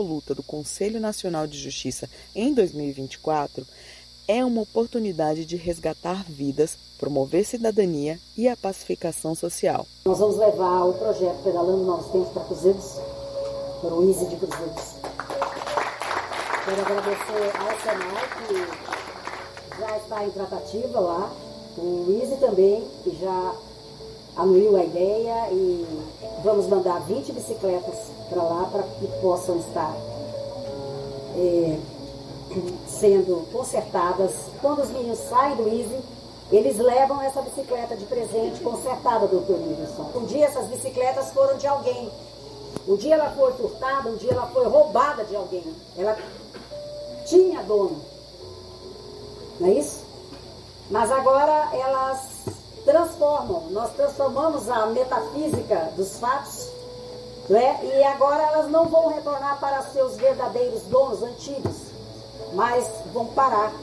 luta do Conselho Nacional de Justiça em 2024 é uma oportunidade de resgatar vidas, promover cidadania e a pacificação social. Nós vamos levar o projeto Pedalando Novos Tempos para Cruzedos, para o ISE de Cruzedos. Quero agradecer ao Senai, que já está em tratativa lá, o ISE também, que já anuiu a ideia, e vamos mandar 20 bicicletas para lá para que possam estar sendo consertadas. Quando os meninos saem do ISE, eles levam essa bicicleta de presente consertada, doutor Wilson. Um dia essas bicicletas foram de alguém. Um dia ela foi furtada, um dia ela foi roubada de alguém. Ela tinha dono. Não é isso? Mas agora elas transformam. Nós transformamos a metafísica dos fatos, não é? E agora elas não vão retornar para seus verdadeiros donos antigos, mas vão parar.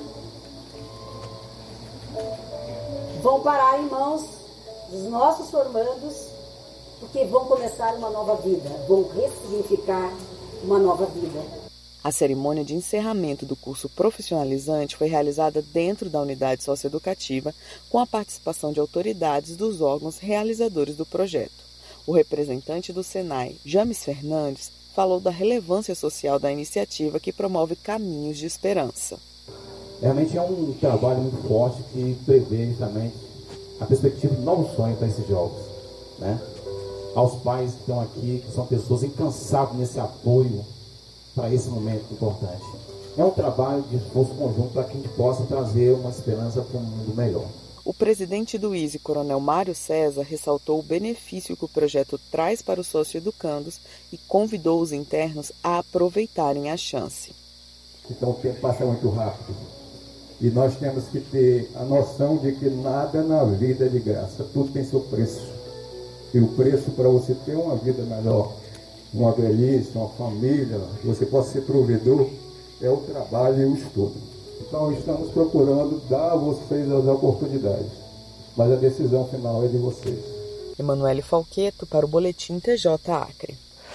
Vão parar em mãos dos nossos formandos, porque vão começar uma nova vida, vão ressignificar uma nova vida. A cerimônia de encerramento do curso profissionalizante foi realizada dentro da unidade socioeducativa, com a participação de autoridades dos órgãos realizadores do projeto. O representante do Senai, James Fernandes, falou da relevância social da iniciativa que promove caminhos de esperança. Realmente é um trabalho muito forte que prevê justamente a perspectiva de novos sonhos para esses jovens, né? Aos pais que estão aqui, que são pessoas incansáveis nesse apoio para esse momento importante. É um trabalho de esforço conjunto para que a gente possa trazer uma esperança para um mundo melhor. O presidente do ISE, Coronel Mário César, ressaltou o benefício que o projeto traz para os socioeducandos e convidou os internos a aproveitarem a chance. Então o tempo passa muito rápido e nós temos que ter a noção de que nada na vida é de graça, tudo tem seu preço. E o preço para você ter uma vida melhor, uma velhice, uma família, que você possa ser provedor, é o trabalho e o estudo. Então estamos procurando dar a vocês as oportunidades, mas a decisão final é de vocês. Emanuele Falqueto para o Boletim TJ Acre.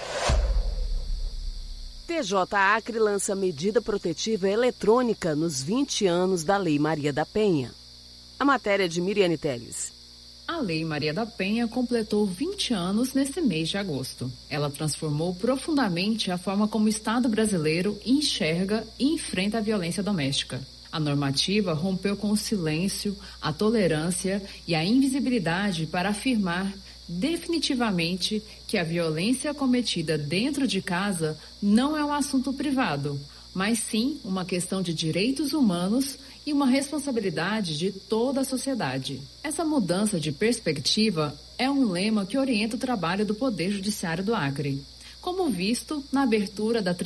TJ Acre lança medida protetiva eletrônica nos 20 anos da Lei Maria da Penha. A matéria de Miriane Teles. A Lei Maria da Penha completou 20 anos nesse mês de agosto. Ela transformou profundamente a forma como o Estado brasileiro enxerga e enfrenta a violência doméstica. A normativa rompeu com o silêncio, a tolerância e a invisibilidade para afirmar definitivamente que a violência cometida dentro de casa não é um assunto privado, mas sim uma questão de direitos humanos e uma responsabilidade de toda a sociedade. Essa mudança de perspectiva é um lema que orienta o trabalho do Poder Judiciário do Acre, como visto na abertura da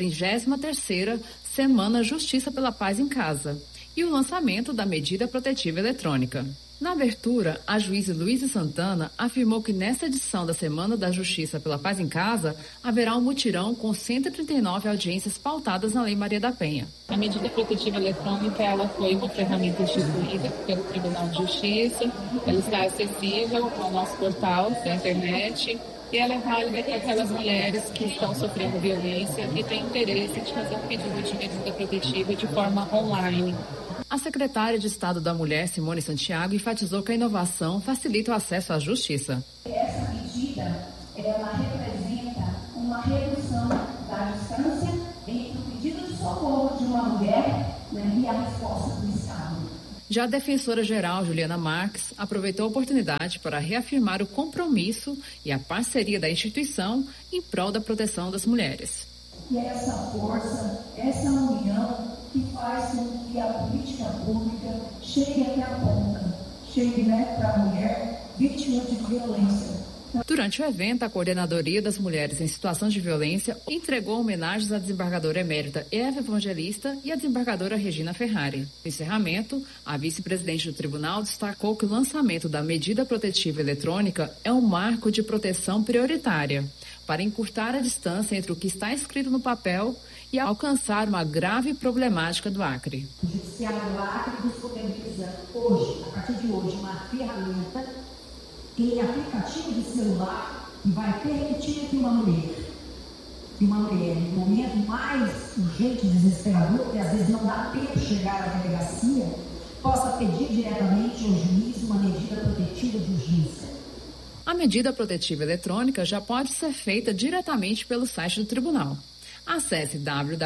33ª Semana Justiça pela Paz em Casa e o lançamento da medida protetiva eletrônica. Na abertura, a juíza Luísa Santana afirmou que nesta edição da Semana da Justiça pela Paz em Casa haverá um mutirão com 139 audiências pautadas na Lei Maria da Penha. A medida protetiva eletrônica ela foi uma ferramenta instituída pelo Tribunal de Justiça, ela está acessível ao nosso portal da internet e ela é válida para aquelas mulheres que estão sofrendo violência e têm interesse de fazer um pedido de medida protetiva de forma online. A secretária de Estado da Mulher, Simone Santiago, enfatizou que a inovação facilita o acesso à justiça. Essa medida, ela representa uma redução da distância entre o pedido de socorro de uma mulher, né, e a resposta do Estado. Já a defensora-geral, Juliana Marques, aproveitou a oportunidade para reafirmar o compromisso e a parceria da instituição em prol da proteção das mulheres. E essa força, essa união que faz com que a política pública chegue até a ponta, chegue, para a mulher vítima de violência. Durante o evento, a Coordenadoria das Mulheres em Situação de Violência entregou homenagens à desembargadora emérita Eva Evangelista e à desembargadora Regina Ferrari. No encerramento, a vice-presidente do tribunal destacou que o lançamento da medida protetiva eletrônica é um marco de proteção prioritária para encurtar a distância entre o que está escrito no papel e alcançar uma grave problemática do Acre. O Judiciário do Acre disponibiliza hoje, a partir de hoje, uma ferramenta em aplicativo de celular que vai permitir que uma mulher que uma mulher, no momento mais urgente e desesperador, que às vezes não dá tempo de chegar à delegacia, possa pedir diretamente ao juiz uma medida protetiva de urgência. A medida protetiva eletrônica já pode ser feita diretamente pelo site do tribunal. Acesse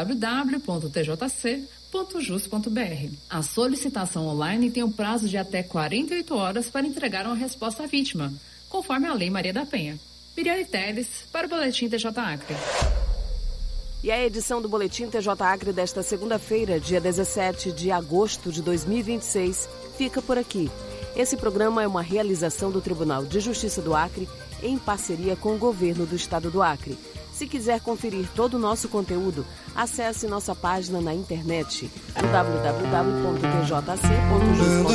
www.tjc.jus.br. A solicitação online tem um prazo de até 48 horas para entregar uma resposta à vítima, conforme a Lei Maria da Penha. Miriane Teles, para o Boletim TJ Acre. E a edição do Boletim TJ Acre desta segunda-feira, dia 17 de agosto de 2026, fica por aqui. Esse programa é uma realização do Tribunal de Justiça do Acre em parceria com o Governo do Estado do Acre. Se quiser conferir todo o nosso conteúdo, acesse nossa página na internet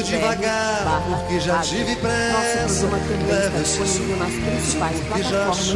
www.tjc.jus.br/rádio. Nosso programa também está disponível nas principais plataformas